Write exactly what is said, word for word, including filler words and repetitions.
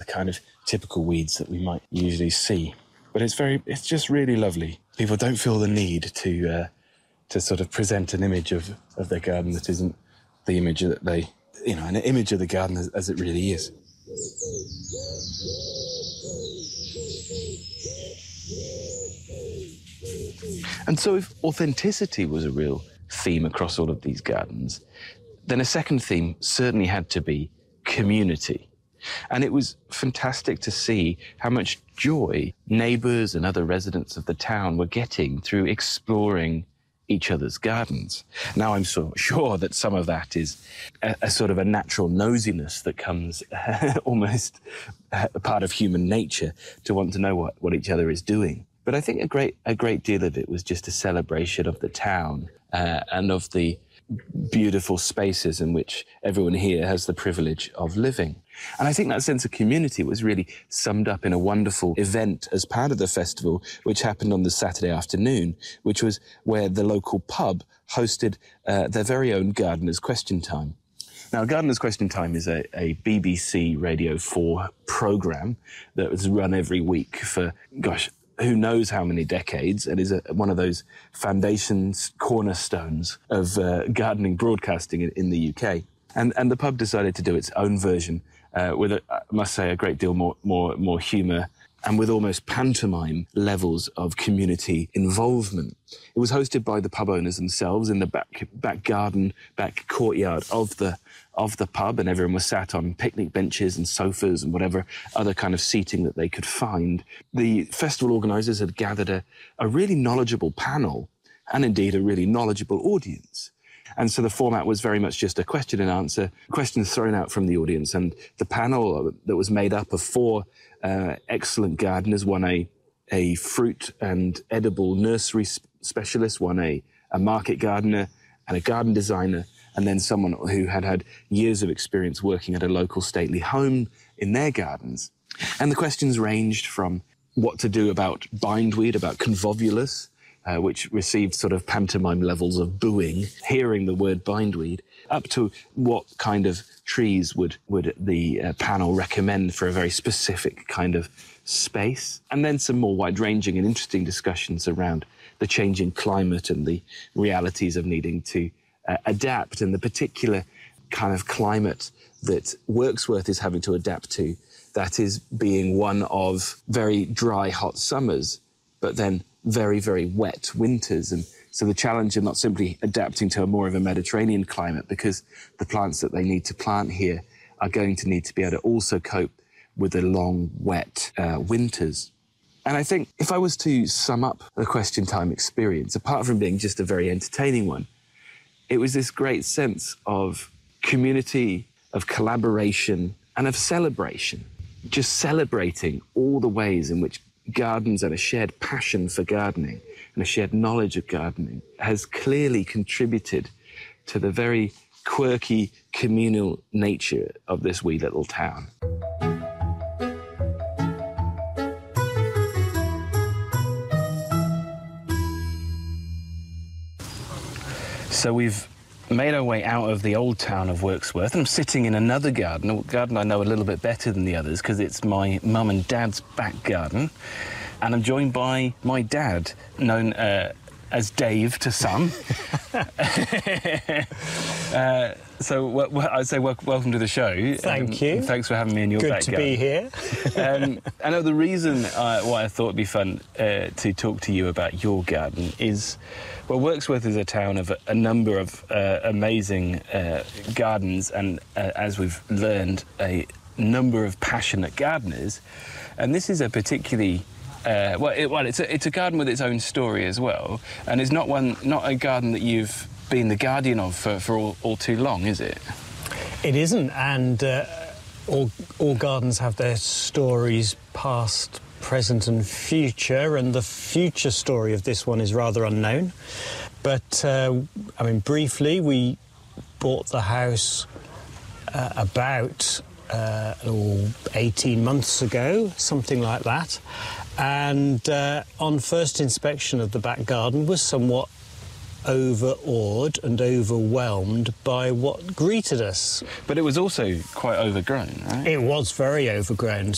kind of typical weeds that we might usually see. But it's very, it's just really lovely. People don't feel the need to uh, to sort of present an image of, of their garden that isn't the image that they, you know, an image of the garden as, as it really is. And so if authenticity was a real theme across all of these gardens, then a second theme certainly had to be community. And it was fantastic to see how much joy neighbours and other residents of the town were getting through exploring each other's gardens. Now, I'm so sure that some of that is a, a sort of a natural nosiness that comes almost a part of human nature to want to know what, what each other is doing. But I think a great, a great deal of it was just a celebration of the town uh, and of the beautiful spaces in which everyone here has the privilege of living. And I think that sense of community was really summed up in a wonderful event as part of the festival, which happened on the Saturday afternoon, which was where the local pub hosted uh, their very own Gardener's Question Time. Now, Gardener's Question Time is a, a B B C Radio four programme that was run every week for, gosh, who knows how many decades, and is a, one of those foundations, cornerstones of uh, gardening broadcasting in, in the U K. And, and the pub decided to do its own version uh, with, a, I must say, a great deal more, more, more humour and with almost pantomime levels of community involvement. It was hosted by the pub owners themselves in the back, back garden, back courtyard of the of the pub, and everyone was sat on picnic benches and sofas and whatever other kind of seating that they could find. The festival organisers had gathered a, a really knowledgeable panel and indeed a really knowledgeable audience. And so the format was very much just a question and answer, questions thrown out from the audience, and the panel that was made up of four uh, excellent gardeners, one a, a fruit and edible nursery sp- specialist, one a, a market gardener and a garden designer, and then someone who had had years of experience working at a local stately home in their gardens. And the questions ranged from what to do about bindweed, about convolvulus, uh, which received sort of pantomime levels of booing, hearing the word bindweed, up to what kind of trees would, would the uh, panel recommend for a very specific kind of space. And then some more wide-ranging and interesting discussions around the changing climate and the realities of needing to Uh, adapt, and the particular kind of climate that Wirksworth is having to adapt to, that is being one of very dry, hot summers, but then very, very wet winters. And so the challenge of not simply adapting to a more of a Mediterranean climate, because the plants that they need to plant here are going to need to be able to also cope with the long, wet uh, winters. And I think if I was to sum up the Question Time experience, apart from being just a very entertaining one, it was this great sense of community, of collaboration, and of celebration. Just celebrating all the ways in which gardens and a shared passion for gardening and a shared knowledge of gardening has clearly contributed to the very quirky, communal nature of this wee little town. So we've made our way out of the old town of Wirksworth, and I'm sitting in another garden, a garden I know a little bit better than the others because it's my mum and dad's back garden, and I'm joined by my dad, known uh, as Dave to some. uh, so well, well, I'd say well, welcome to the show. Thank um, you. Thanks for having me in your Good back to garden. be here. um, I know the reason uh, why I thought it'd be fun uh, to talk to you about your garden is, well, Wirksworth is a town of a, a number of uh, amazing uh, gardens, and uh, as we've learned, a number of passionate gardeners. And this is a particularly uh, well, it, well, it's a, it's a garden with its own story as well, and it's not one, not a garden that you've been the guardian of for, for all, all too long, is it? It isn't, and uh, all all gardens have their stories, past, present and future, and the future story of this one is rather unknown. But, uh, I mean, briefly, we bought the house uh, about uh, oh, eighteen months ago, something like that, and uh, on first inspection of the back garden was somewhat overawed and overwhelmed by what greeted us. But it was also quite overgrown, right? It was very overgrown.